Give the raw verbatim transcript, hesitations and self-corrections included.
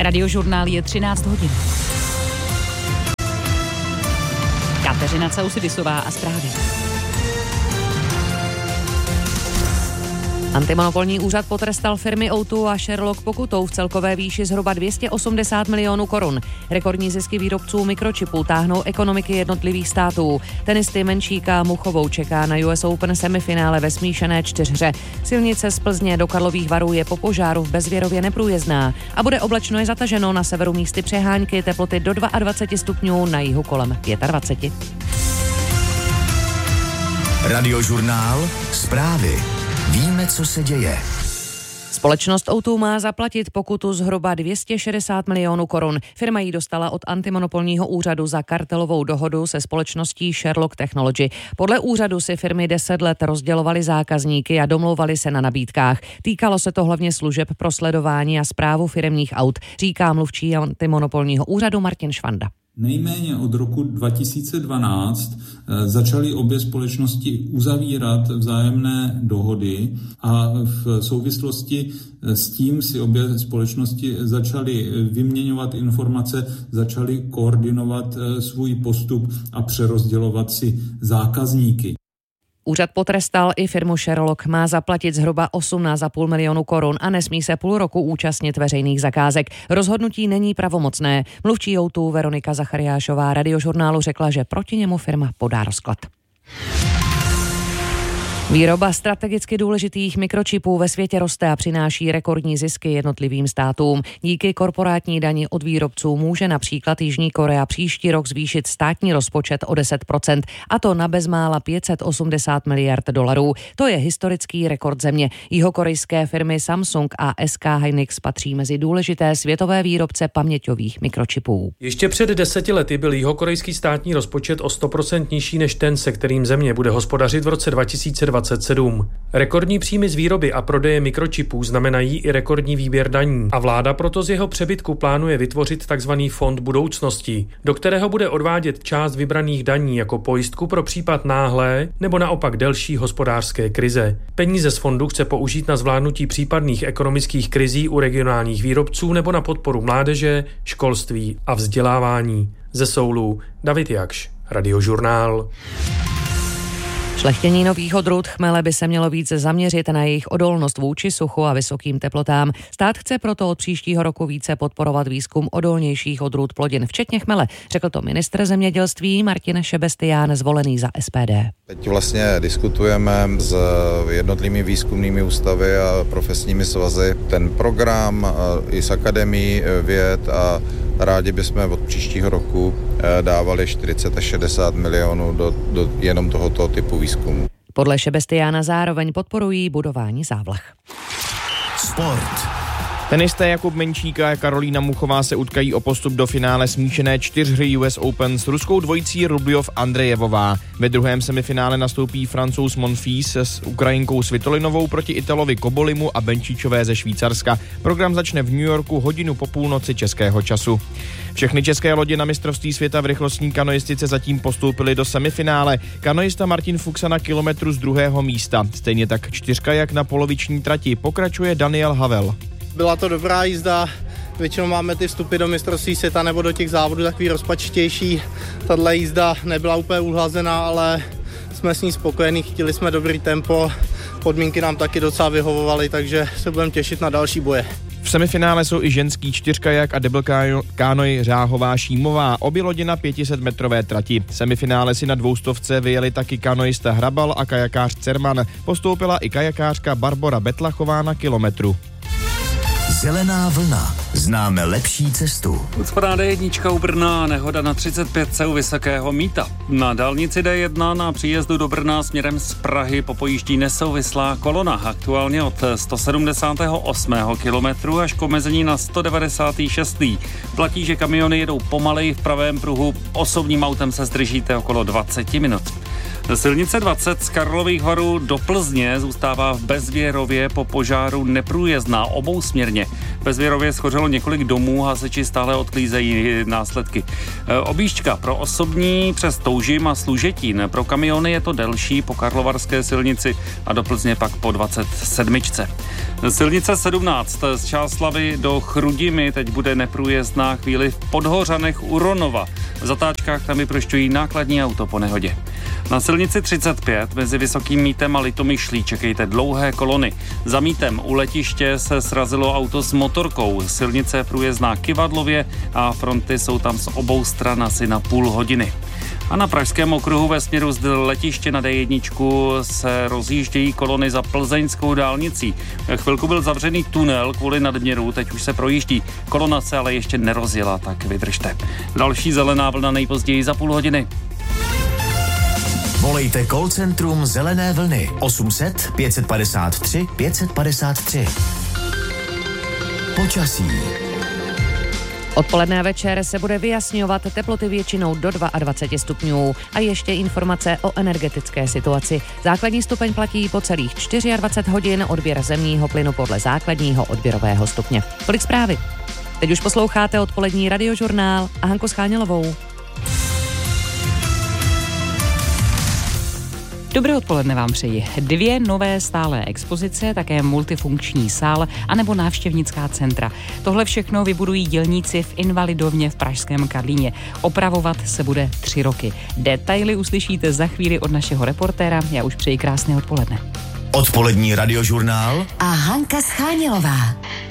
Radiožurnál je třináct hodin. Kateřina Causibisová a zprávy. Antimonopolní úřad potrestal firmy O dva a Sherlock pokutou v celkové výši zhruba dvě stě osmdesát milionů korun. Rekordní zisky výrobců mikročipů táhnou ekonomiky jednotlivých států. Tenisty Menšíka a Muchovou čeká na U S Open semifinále ve smíšené čtyřhře. Silnice z Plzně do Karlových Varů je po požáru v Bezvěrově neprůjezdná a bude oblačno i zataženo, na severu místy přehánky, teploty do dvacet dva stupňů, na jihu kolem dvacet pět. Radiožurnál, zprávy. Víme, co se děje. Společnost O dva má zaplatit pokutu zhruba dvě stě šedesát milionů korun. Firma ji dostala od antimonopolního úřadu za kartelovou dohodu se společností Sherlock Technology. Podle úřadu si firmy deset let rozdělovaly zákazníky a domlouvaly se na nabídkách. Týkalo se to hlavně služeb pro sledování a správu firemních aut, říká mluvčí antimonopolního úřadu Martin Švanda. Nejméně od roku dva tisíce dvanáct začaly obě společnosti uzavírat vzájemné dohody a v souvislosti s tím si obě společnosti začaly vyměňovat informace, začaly koordinovat svůj postup a přerozdělovat si zákazníky. Úřad potrestal i firmu Sherlock, má zaplatit zhruba osmnáct celá pět milionu korun a nesmí se půl roku účastnit veřejných zakázek. Rozhodnutí není pravomocné. Mluvčí O dva Veronika Zachariášová Radiožurnálu řekla, že proti němu firma podá rozklad. Výroba strategicky důležitých mikročipů ve světě roste a přináší rekordní zisky jednotlivým státům. Díky korporátní dani od výrobců může například Jižní Korea příští rok zvýšit státní rozpočet o deset procent, a to na bezmála pět set osmdesát miliard dolarů. To je historický rekord země. Jihokorejské firmy Samsung a S K Hynix patří mezi důležité světové výrobce paměťových mikročipů. Ještě před deseti lety byl jihokorejský státní rozpočet o sto procent nižší než ten, se kterým země bude hospodařit v roce dva tisíce dvacet sedm. Rekordní příjmy z výroby a prodeje mikročipů znamenají i rekordní výběr daní a vláda proto z jeho přebytku plánuje vytvořit takzvaný fond budoucnosti, do kterého bude odvádět část vybraných daní jako pojistku pro případ náhlé nebo naopak delší hospodářské krize. Peníze z fondu chce použít na zvládnutí případných ekonomických krizí u regionálních výrobců nebo na podporu mládeže, školství a vzdělávání. Ze Soulu David Jakš, Radiožurnál. Šlechtění nových odrůd chmele by se mělo více zaměřit na jejich odolnost vůči suchu a vysokým teplotám. Stát chce proto od příštího roku více podporovat výzkum odolnějších odrůd plodin, včetně chmele, řekl to ministr zemědělství Martin Šebestián, zvolený za S P D. Teď vlastně diskutujeme s jednotlivými výzkumnými ústavy a profesními svazy ten program i s akademií věd a rádi bychom od příštího roku dávali čtyřicet až šedesát milionů do, do jenom tohoto typu výzkumu. Podle Šebestiána zároveň podporují budování závlah. Sport. Tenisté Jakub Menšíka a Karolína Muchová se utkají o postup do finále smíšené čtyřhry U S Open s ruskou dvojicí Rubljov Andrejevová. Ve druhém semifinále nastoupí Francouz Monfils s Ukrajinkou Svitolinovou proti Italovi Kobolimu a Benčičové ze Švýcarska. Program začne v New Yorku hodinu po půlnoci českého času. Všechny české lodě na mistrovství světa v rychlostní kanoistice zatím postoupily do semifinále. Kanoista Martin Fuxa na kilometru z druhého místa. Stejně tak čtyřkajak na poloviční trati pokračuje Daniel Havel. Byla to dobrá jízda, většinou máme ty vstupy do mistrovství světa nebo do těch závodů takový rozpačitější. Tato jízda nebyla úplně uhlazená, ale jsme s ní spokojení, chtěli jsme dobrý tempo, podmínky nám taky docela vyhovovaly, takže se budeme těšit na další boje. V semifinále jsou i ženský čtyřkajak a double kánoj Řáhová Šímová, obě lodě na pět set metrové trati. Semifinále si na dvoustovce vyjeli taky kanoista Hrabal a kajakář Cerman. Postoupila i kajakářka Barbora Betlachová na kilometru. Zelená vlna. Známe lepší cestu. Ucpaná D jedna u Brna, nehoda na třicet pět u Vysokého Mýta. Na dálnici D jedna na příjezdu do Brna směrem z Prahy popojíždí nesouvislá kolona. Aktuálně od sto sedmdesátého osmého kilometru až k omezení na sto devadesátého šestého Platí, že kamiony jedou pomaleji v pravém pruhu, osobním autem se zdržíte okolo dvacet minut. Silnice dvacet z Karlových Varů do Plzně zůstává v Bezvěrově po požáru neprůjezdná obousměrně. V Bezvěrově schořelo několik domů, hasiči stále odklízejí následky. Objížďka pro osobní přes Toužim a Služetín. Pro kamiony je to delší po karlovarské silnici a do Plzně pak po dvacet sedm. Silnice sedmnáct z Čáslavi do Chrudimi teď bude neprůjezdná chvíli v Podhořanech u Ronova. V zatáčkách tam vyprošťují nákladní auto po nehodě. Na silnici třicet pět mezi Vysokým Mítem a Litomyšlí čekejte dlouhé kolony. Za Mítem u letiště se srazilo auto s motorkou. Silnice je průjezdná Kyvadlově a fronty jsou tam z obou stran asi na půl hodiny. A na pražském okruhu ve směru z letiště na D jedna se rozjíždějí kolony za plzeňskou dálnicí. Chvilku byl zavřený tunel kvůli nadměru, teď už se projíždí. Kolona se ale ještě nerozjela, tak vydržte. Další zelená vlna nejpozději za půl hodiny. Volejte call centrum Zelené vlny osm set pět padesát tři pět padesát tři. Počasí. Odpoledne a večer se bude vyjasňovat, teploty většinou do dvacet dva stupňů. A ještě informace o energetické situaci. Základní stupeň platí po celých dvacet čtyři hodin, odběr zemního plynu podle základního odběrového stupně. Tolik zprávy. Teď už posloucháte odpolední radiožurnál a Hanku Schánělovou. Dobré odpoledne vám přeji. Dvě nové stálé expozice, také multifunkční sál anebo návštěvnická centra. Tohle všechno vybudují dělníci v Invalidovně v pražském Karlíně. Opravovat se bude tři roky. Detaily uslyšíte za chvíli od našeho reportéra. Já už přeji krásné odpoledne. Odpolední radiožurnál a Hanka Schánělová.